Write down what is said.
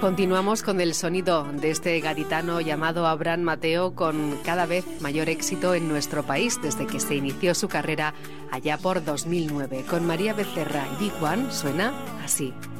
Continuamos con el sonido de este gaditano llamado Abraham Mateo, con cada vez mayor éxito en nuestro país desde que se inició su carrera allá por 2009. Con María Becerra y Big One suena así.